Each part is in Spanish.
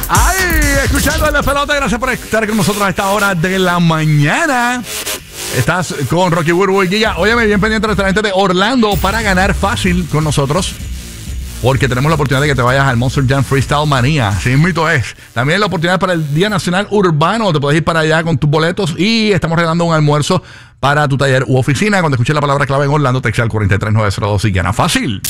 Ay, escuchando el despelote, gracias por estar con nosotros a esta hora de la mañana. Estás con Rocky Burbu y Giga. Óyeme, bien pendiente de nuestra gente de Orlando para ganar fácil con nosotros, porque tenemos la oportunidad de que te vayas al Monster Jam Freestyle Manía. Así mito es. También la oportunidad para el Día Nacional Urbano. Te puedes ir para allá con tus boletos y estamos regalando un almuerzo para tu taller u oficina. Cuando escuches la palabra clave en Orlando, texta al 43902 y gana fácil.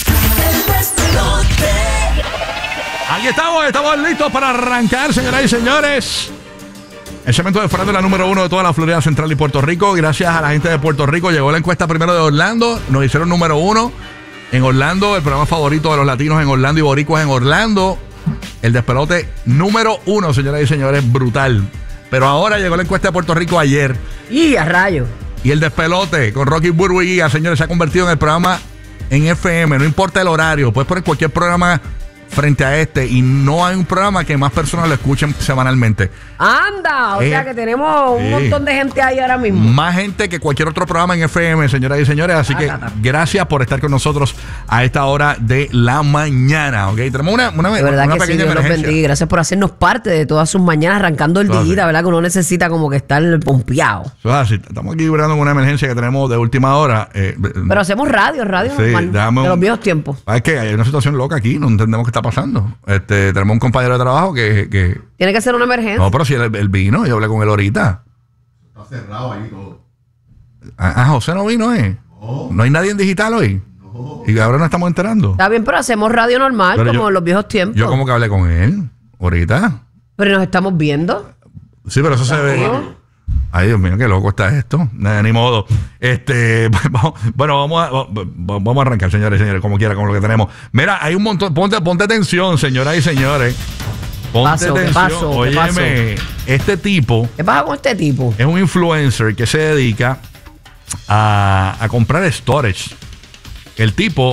Aquí estamos listos para arrancar, señoras y señores. El segmento de farándula número 1 de toda la Florida Central y Puerto Rico. Gracias a la gente de Puerto Rico. Llegó la encuesta primero de Orlando. Nos hicieron número 1 en Orlando. El programa favorito de los latinos en Orlando y boricuas en Orlando. El despelote número 1, señoras y señores. Brutal. Pero ahora llegó la encuesta de Puerto Rico ayer. Y a rayo. Y el despelote con Rocky Burbu y Giga, señores, se ha convertido en el programa en FM. No importa el horario. Puedes poner cualquier programa frente a este y no hay un programa que más personas lo escuchen semanalmente. ¡Anda! O sea que tenemos un montón de gente ahí ahora mismo. Más gente que cualquier otro programa en FM, señoras y señores. Así que gracias por estar con nosotros a esta hora de la mañana. ¿Ok? Tenemos una verdad que pequeña sí, Dios los bendiga. Gracias por hacernos parte de todas sus mañanas arrancando el día, ¿verdad? Que uno necesita como que estar pompeado. Estamos aquí vibrando con una emergencia que tenemos de última hora. Pero hacemos radio normal, de los viejos tiempos. Es que hay una situación loca aquí, no entendemos qué está pasando. Tenemos un compañero de trabajo que tiene que ser una emergencia. No, pero si él vino, yo hablé con él ahorita. Está cerrado ahí todo. José no vino, No hay nadie en digital hoy. No. Y ahora nos estamos enterando. Está bien, pero hacemos radio normal, pero como en los viejos tiempos. Yo como que hablé con él ahorita. Pero nos estamos viendo. Sí, pero eso se ve. Ay, Dios mío, qué loco está esto. Ni modo. Bueno, vamos a arrancar, señores y señores, como quiera, con lo que tenemos. Mira, hay un montón. Ponte atención, señoras y señores. Ponte atención. ¿Qué pasó? Óyeme, este tipo. ¿Qué pasa con este tipo? Es un influencer que se dedica a comprar storage. El tipo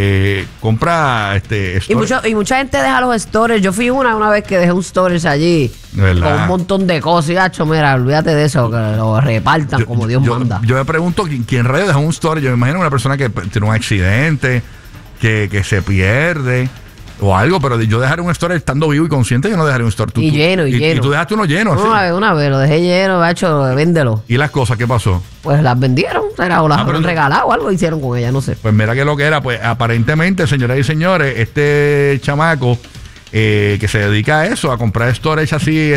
compra storage. Y mucha gente deja los storage. Yo fui una vez que dejé un storage allí con un montón de cosas. Y gacho, mira, olvídate de eso, que lo repartan como Dios manda. Yo me pregunto quién rayos deja un storage. Yo me imagino una persona que tiene un accidente, que se pierde o algo, pero yo dejaré un storage estando vivo y consciente, yo no dejaré un storage. Lleno. Y tú dejaste uno lleno. Una vez lo dejé lleno, gacho, véndelo. ¿Y las cosas qué pasó? Pues las vendieron, o las han regalado o algo hicieron con ellas, no sé. Pues mira que lo que era, pues aparentemente, señoras y señores, este chamaco que se dedica a eso, a comprar storage así,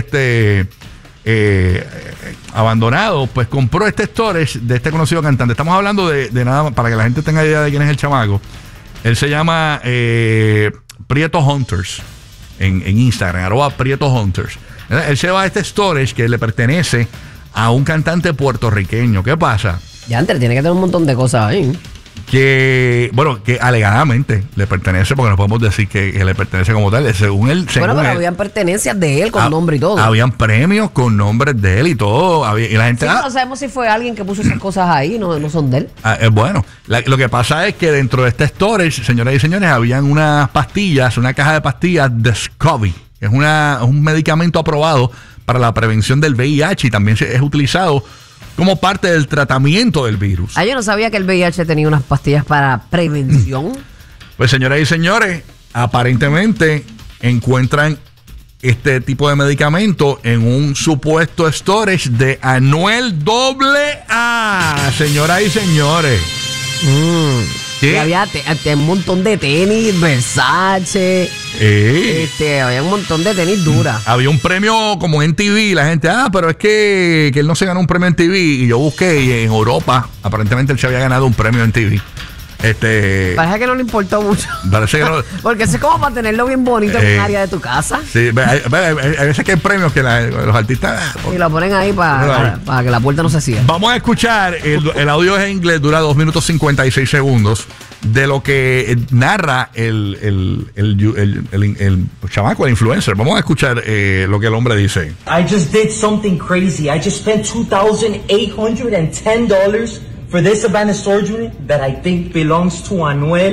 abandonado, pues compró este storage de este conocido cantante. Estamos hablando de nada, para que la gente tenga idea de quién es el chamaco. Él se llama Prieto Hunters en Instagram, @PrietoHunters. Él se va a este storage que le pertenece a un cantante puertorriqueño. ¿Qué pasa? Ya antes tiene que tener un montón de cosas ahí. Que alegadamente le pertenece, porque no podemos decir que le pertenece como tal. Según él. Pero habían pertenencias de él con nombre y todo. Habían premios con nombres de él y todo. Y la gente. Sí, no sabemos si fue alguien que puso esas cosas ahí, no son de él. Bueno, lo que pasa es que dentro de este storage, señoras y señores, habían unas pastillas, una caja de pastillas de SCOBY, que es un medicamento aprobado para la prevención del VIH y también es utilizado como parte del tratamiento del virus. Yo no sabía que el VIH tenía unas pastillas para prevención. Pues señoras y señores, aparentemente encuentran este tipo de medicamento en un supuesto storage de Anuel AA. Señoras y señores. Y había un montón de tenis, Versace. Había un montón de tenis duras. Había un premio como en TV. La gente, pero es que él no se ganó un premio en TV. Y yo busqué y en Europa, aparentemente él se había ganado un premio en TV. Parece que no le importó mucho. Parece que no. Porque eso es como para tenerlo bien bonito en un área de tu casa. Sí, hay veces que hay premios que los artistas. Y lo ponen ahí para que la puerta no se cierre. Vamos a escuchar. El audio es en inglés, dura 2 minutos 56 segundos. De lo que narra el chamaco, el influencer. Vamos a escuchar lo que el hombre dice. I just did something crazy. I just spent $2,810 for this Savannah storage unit that I think belongs to Anuel